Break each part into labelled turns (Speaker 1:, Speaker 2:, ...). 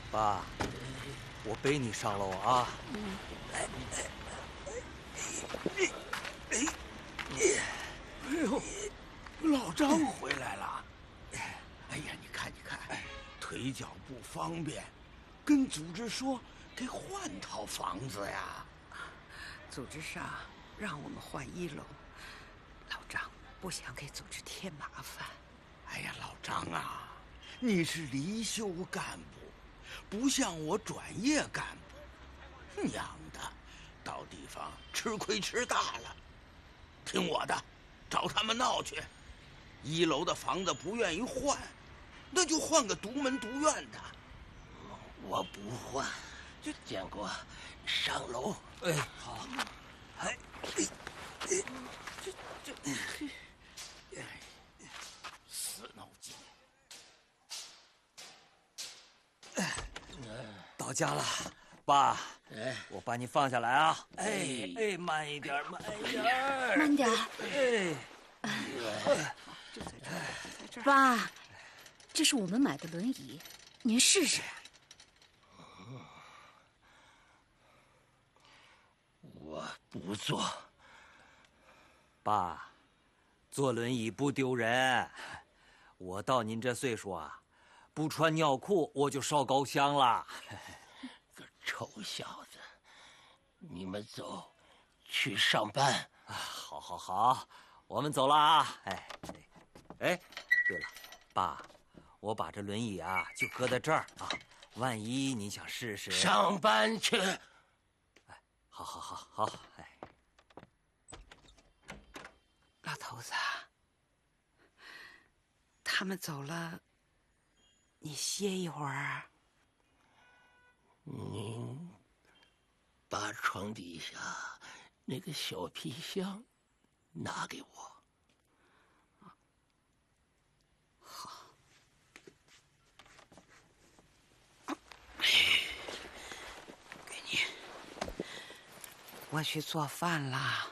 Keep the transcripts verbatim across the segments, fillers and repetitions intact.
Speaker 1: 爸，我背你上楼啊。
Speaker 2: 嗯。
Speaker 1: 哎哎哎哎
Speaker 3: 哎呦，老张回来了。哎呀，你看，你看，腿脚不方便，跟组织说给换套房子呀。
Speaker 2: 组织上让我们换一楼，老张不想给组织添麻烦。
Speaker 3: 哎呀，老张啊，你是离休干部，不像我转业干部，娘的，到地方吃亏吃大了。听我的，找他们闹去。一楼的房子不愿意换，那就换个独门独院的。
Speaker 4: 我不换，就建国上楼。
Speaker 1: 哎，好。哎，哎，哎，
Speaker 3: 这这，哎，死脑筋。
Speaker 1: 到家了，爸。
Speaker 4: 哎，
Speaker 1: 我把你放下来啊！哎哎，慢一点，慢一点，
Speaker 5: 慢点。
Speaker 1: 哎，
Speaker 2: 就在这儿，在这儿。
Speaker 5: 爸，这是我们买的轮椅，您试试。
Speaker 4: 我不坐。
Speaker 1: 爸，坐轮椅不丢人。我到您这岁数啊，不穿尿裤我就烧高香了。
Speaker 4: 个臭小子，你们走，去上班。
Speaker 1: 啊，好，好，好，我们走了啊！哎，哎，对了，爸，我把这轮椅啊就搁在这儿啊，万一你想试试。
Speaker 4: 上班去。
Speaker 1: 哎，好，好，好，好，哎。
Speaker 2: 老头子，他们走了，你歇一会儿。
Speaker 4: 您把床底下那个小皮箱拿给我。
Speaker 2: 好。给你。我去做饭啦。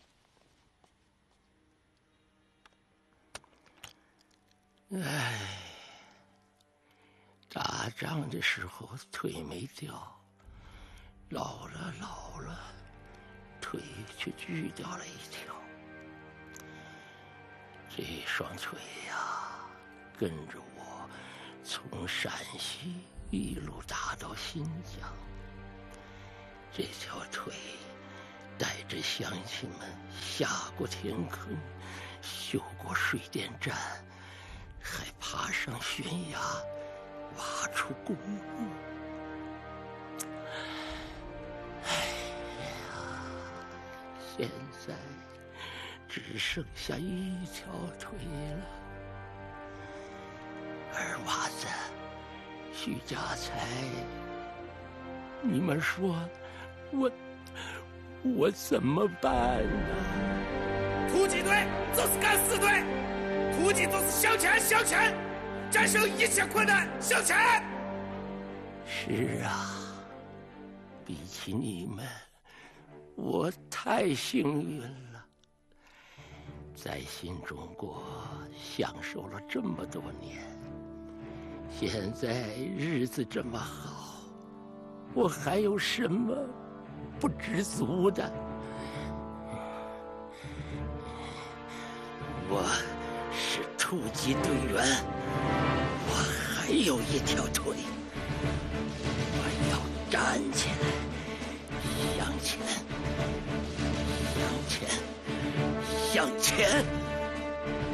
Speaker 4: 唉，打仗的时候腿没掉，老了老了，腿却锯掉了一条。这双腿呀，跟着我从陕西一路打到新疆。这条腿带着乡亲们下过田坑，修过水电站，还爬上悬崖，挖出公路。哎呀，现在只剩下一条腿了。二娃子，徐家财，你们说我我怎么办呢？
Speaker 6: 突击队就是敢死队，突击就是向前向前，战胜一切困难向前。
Speaker 4: 是啊，比起你们，我太幸运了，在新中国享受了这么多年，现在日子这么好，我还有什么不知足的？我是突击队员，我还有一条腿，我要站起来，向前，向前，向前。